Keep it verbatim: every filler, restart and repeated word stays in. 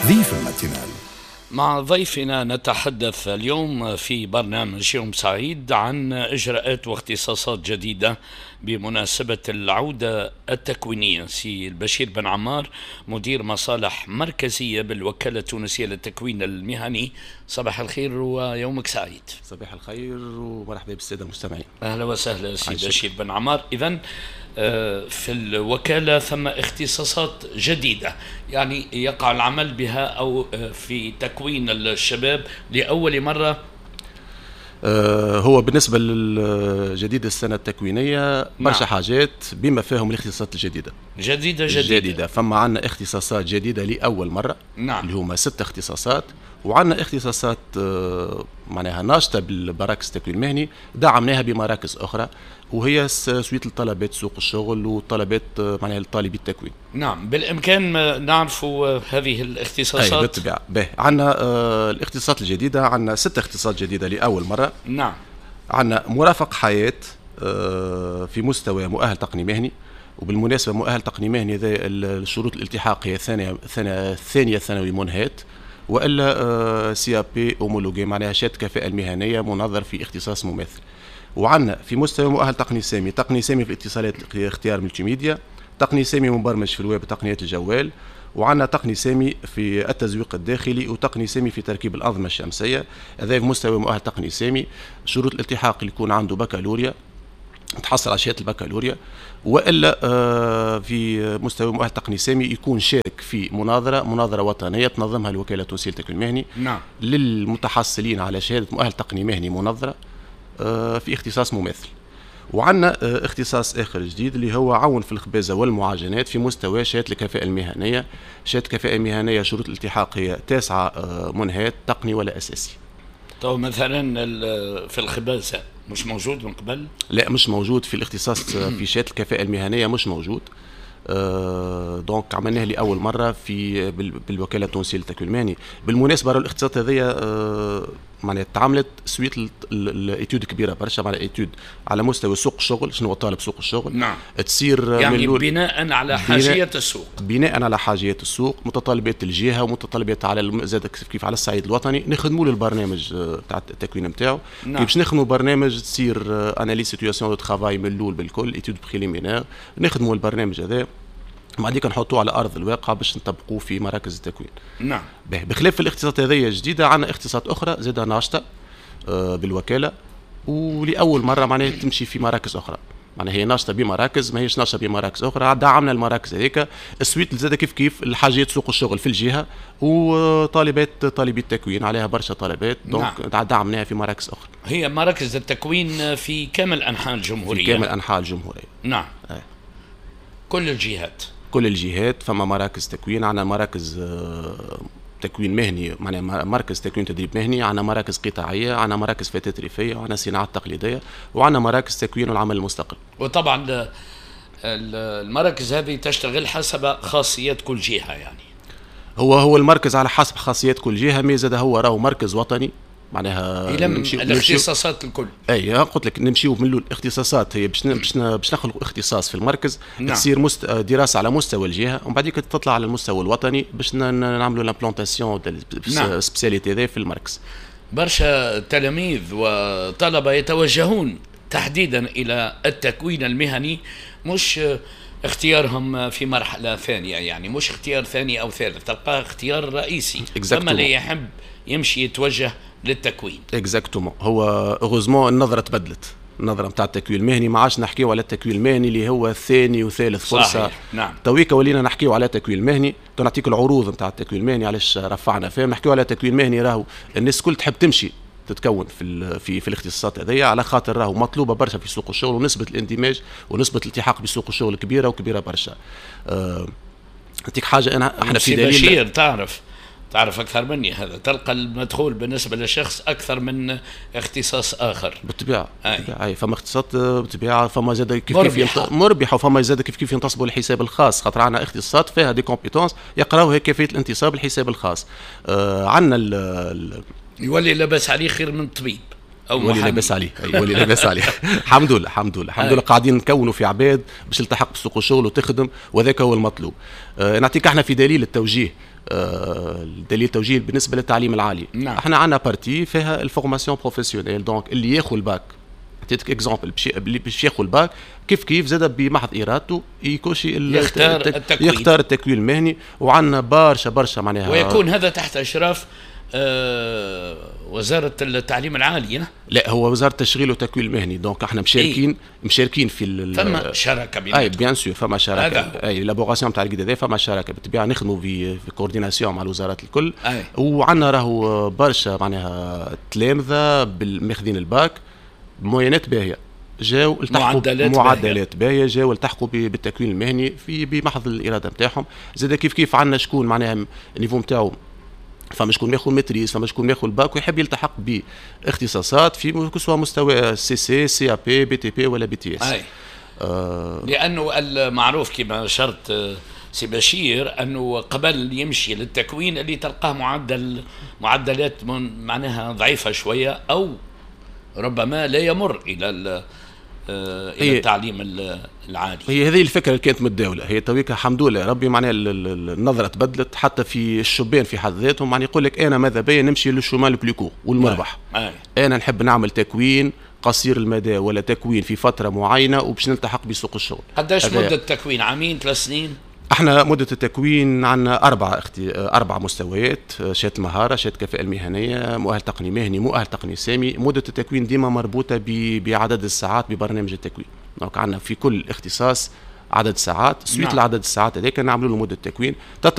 ضيف الماتينال. مع ضيفنا نتحدث اليوم في برنامج يوم سعيد عن إجراءات واختصاصات جديدة بمناسبة العودة التكوينية. سي البشير بن عمار مدير مصالح مركزية بالوكالة التونسية للتكوين المهني، صباح الخير ويومك سعيد. صباح الخير ومرحبا بالسادة المستمعين. أهلا وسهلا سي البشير بن عمار. إذن في الوكالة ثم اختصاصات جديدة يعني يقع العمل بها أو في تكوين الشباب لأول مرة. هو بالنسبة للجديد السنة التكوينية برشا حاجات بما فيهم الاختصاصات الجديدة جديدة جديدة, جديدة. فما عنا اختصاصات جديدة لأول مرة، نعم. اللي هما ست اختصاصات، وعنا اختصاصات معناها ناشطة بالمراكز التكوين المهني دعمناها بمراكز أخرى، وهي سويت الطلبات سوق الشغل وطلبات معناها لطالبي التكوين. نعم، بالإمكان نعرف هذه الاختصاصات. أي بالطبع. به عنا آه الاختصاصات الجديدة، عنا ست اختصاصات جديدة لأول مرة. نعم. عنا مرافق حياة آه في مستوى مؤهل تقني مهني، وبالمناسبة مؤهل تقني مهني ذا الشروط الالتحاق هي ثانية ثانية ثانية ثانوي منهات، والا آه سي ا بي اومولوجي معناها شهادة الكفاءة المهنية منظر في اختصاص مماثل. وعندنا في مستوى مؤهل تقني سامي، تقني سامي في الاتصالات اختيار ملتي ميديا، تقني سامي مبرمج في الويب تقنيات الجوال، وعندنا تقني سامي في التزويق الداخلي، وتقني سامي في تركيب الأنظمة الشمسية. هذا في مستوى مؤهل تقني سامي. شروط الالتحاق اللي يكون عنده بكالوريا تحصل على شهادة البكالوريا، والا آه في مستوى مؤهل تقني سامي يكون شارك في مناظرة مناظرة وطنية تنظمها الوكالة التونسية للتكوين المهني. نعم. للمتحصلين على شهادة مؤهل تقني مهني منظرة في اختصاص مماثل. وعندنا اختصاص اخر جديد اللي هو عون في الخبازه والمعاجنات في مستوى شهاده الكفاءه المهنيه. شهاده الكفاءه المهنيه شروط الالتحاق هي تاسعه منهات تقني ولا اساسي. تو مثلا في الخبازه مش موجود من قبل؟ لا مش موجود في الاختصاص في شهاده الكفاءه المهنيه مش موجود. أه دونك عملناه لاول مره في بالوكاله التونسيه للتكوين المهني. بالمناسبه الاختصاصات هذه أه معناها تعاملت سويت الايتود كبيره برشا، معناها ايتود على مستوى سوق الشغل، شنو هو طالب سوق الشغل. نعم. تصير يعني بناء على حاجيات السوق، بناء على حاجيات السوق، متطلبات الجهه ومتطلبات على زاد كيف على الصعيد الوطني، نخدموا له البرنامج تاع التكوين نتاعو. نعم. كيف باش نخدموا برنامج تصير اناليز سيتوياسيون دو ترافاي من الاول بالكل، ايتود بريليمينير، نخدموا البرنامج هذا بعديك نحطوه على ارض الواقع باش نطبقوه في مراكز التكوين. نعم. بخلاف الاختصاصات هذه الجديده عندنا اختصاصات اخرى زادة ناشطه بالوكاله، ولأول مره معناها تمشي في مراكز اخرى، معناها هي ناشطه بمراكز ما هيش ناشطه بمراكز اخرى. دعمنا المراكز هذيك السويت زاد كيف كيف الحاجات سوق الشغل في الجهه، وطالبات طالبي التكوين عليها برشا طلبات. دونك نعم. دعمناها في مراكز اخرى. هي مراكز التكوين في كامل انحاء الجمهوريه. في كامل انحاء الجمهوريه. نعم. آه. كل الجهات. كل الجهات. فما مراكز تكوين، عندنا مراكز تكوين مهني معناها مركز تكوين تدريب مهني، عندنا مراكز قطاعيه، عندنا مراكز فتات ريفيه، وعندنا صناعات تقليديه، وعندنا مراكز تكوين والعمل المستقل. وطبعا المراكز هذه تشتغل حسب خاصيات كل جهه. يعني هو هو المركز على حسب خاصيات كل جهه، مي زاد هو راهو مركز وطني معناها نمشي الاختصاصات الكل. اي قلت لك نمشيو من الاختصاصات هي باش باش باش نخلقوا اختصاص في المركز. نعم. تصير مست... دراسه على مستوى الجهه، ومن بعد تطلع على المستوى الوطني باش نعملوا لامبلونطاسيون نعم. سبيسياليتي ذا في المركز. برشا تلاميذ وطلبه يتوجهون تحديدا الى التكوين المهني، مش اختيارهم في مرحله ثانيه، يعني مش اختيار ثاني او ثالث، تلقاه اختيار رئيسي. اما اللي يحب يمشي يتوجه للتكوين. اكزاكتومون. هو اوغوزمون النظره تبدلت، النظره نتاع التكوين المهني ما عادش نحكيو على التكوين المهني اللي هو ثاني وثالث فرصه. صحيح. نعم. تويكا ولينا نحكيو على التكوين المهني. تو نعطيك العروض نتاع التكوين المهني علاش رفعنا فيهم. نحكيو على التكوين المهني راهو الناس الكل تحب تمشي تتكون في في في الاختصاصات هذيا، على خاطر راهو مطلوبه برشا في سوق الشغل، ونسبه الاندماج ونسبه الالتحاق بسوق الشغل كبيره وكبيره برشا. نعطيك أه حاجه انا احنا في دليل بشير تعرف تعرف أكثر مني، هذا تلقى المدخول بالنسبة لشخص أكثر من اختصاص آخر. بالطبيعة. أي فما اختصاصات بالطبيعة، فما زاد كيف كيف ينت... مربحة، وفما زاد كيف كيف ينتصبوا الحساب الخاص، خاطر عنا اختصاصات فيها دي كومبيتونس يقراوها كيفية الانتصاب الحساب الخاص. آه عنا ال... ال... يولي لاباس عليه خير من طبيب. ولي لاباس عليه ولي لاباس عليه الحمد لله الحمد لله الحمد لله قاعدين نكونوا في عباد باش تلتحق بسوق الشغل وتخدم، وذاك هو المطلوب. آه نعطيك احنا في دليل التوجيه دليل توجيه بالنسبه للتعليم العالي. نعم. احنا عندنا بارتي فيها الفورماسيون بروفيسيونيل، دونك اللي ياخذ الباك تيتك اكزامبل اللي باش ياخذ الباك كيف كيف زاد بمحض ارادته يكوشي يختار التكوين يختار التكوين المهني. وعندنا برشا برشا معناها، ويكون هذا تحت اشراف آه وزاره التعليم العالي. لا هو وزاره التشغيل والتكوين المهني، دونك احنا مشاركين إيه؟ مشاركين في فما شراكه بيناتهم. اي بيان سور فما شراكه، اي لابوراسيون تاع الجديد فما شراكه بالطبيعه، نخدموا في في كورديناسيون مع الوزارات الكل. وعندنا راهو برشا معناها تلامذه بالماخذين الباك بموينات باهيه، جاو التحقوا معدلات معدلات باهيه، جاو التحقوا بالتكوين المهني في بمحض الاراده نتاعهم. زاد كيف كيف عندنا شكون معناها النيفو نتاعو، فما شكون ياخذ ماتريز، فما شكون ياخذ الباك ويحب يلتحق باختصاصات في سواء مستوى سي سي سي ا بي بي تي بي ولا بي تي اس. أي. آه لانه المعروف كما شرط سي بشير انه قبل يمشي للتكوين اللي تلقاه معدل معدلات معناها ضعيفه شويه، او ربما لا يمر الى الى التعليم العالي. هي هذه الفكره اللي كانت متداوله، هي تويكا الحمد لله ربي معناها النظره تبدلت حتى في الشبان في حد ذاتهم. يعني يقول لك انا ماذا بيا نمشي للشمال بلوكو والمربح، آه. انا نحب نعمل تكوين قصير المدى ولا تكوين في فتره معينه وباش نلتحق بسوق الشغل. قداش مده التكوين؟ عامين ثلاث سنين؟ احنا مده التكوين عندنا اربع اختي... اربع مستويات: شهاده المهاره، شهاده الكفاءه المهنيه، مؤهل تقني مهني، مؤهل تقني سامي. مده التكوين ديما مربوطه ب... بعدد الساعات ببرنامج التكوين. دونك عندنا في كل اختصاص عدد ساعات، سويت نعم. لعدد الساعات هذاك نعملوا له مده تكوين.